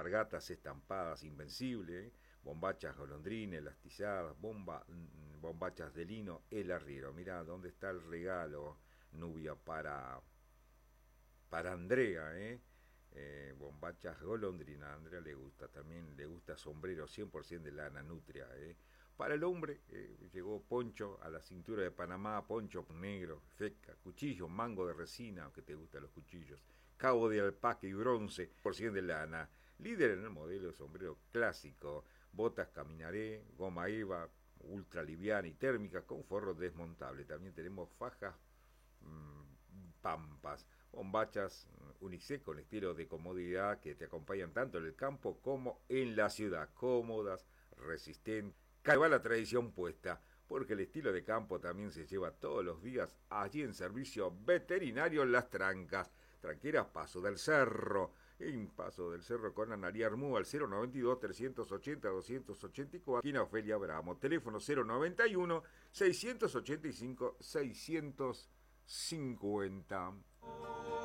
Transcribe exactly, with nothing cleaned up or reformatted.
alpargatas estampadas, invencible, ¿eh? Bombachas golondrines, elastizadas, bomba, bombachas de lino, el arriero. Mirá, ¿dónde está el regalo, Nubia, para, para Andrea, eh? Eh, bombachas golondrina, a Andrea le gusta, también le gusta sombrero cien por ciento de lana nutria, eh. Para el hombre eh, llegó poncho a la cintura de Panamá, poncho negro, feca, cuchillo, mango de resina, aunque te gustan los cuchillos, cabo de alpaca y bronce, por ciento de lana, líder en el modelo de sombrero clásico, botas caminaré, goma eva, ultra liviana y térmica con forro desmontable. También tenemos fajas pampas, bombachas unisex con estilo de comodidad que te acompañan tanto en el campo como en la ciudad, cómodas, resistentes, que va la tradición puesta, porque el estilo de campo también se lleva todos los días allí en servicio veterinario en Las Trancas, Tranqueras Paso del Cerro, en Paso del Cerro con Analía Armú al cero noventa y dos, trescientos ochenta, doscientos ochenta y cuatro, esquina Ofelia Bramo, teléfono cero noventa y uno, seiscientos ochenta y cinco, seiscientos cincuenta.